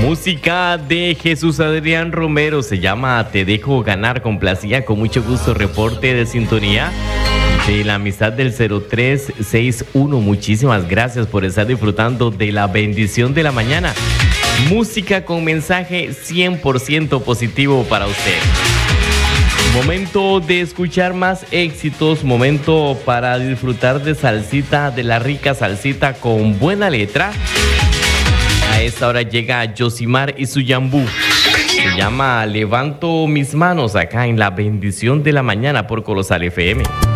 Música de Jesús Adrián Romero, se llama Te dejo ganar, complacía con mucho gusto, reporte de sintonía de la amistad del 0361. Muchísimas gracias por estar disfrutando de la bendición de la mañana. Música con mensaje 100% positivo para usted. Momento de escuchar más éxitos, momento para disfrutar de salsita, de la rica salsita con buena letra. A esta hora llega Yosimar y su yambú. Se llama Levanto mis manos, acá en la bendición de la mañana por Colosal FM.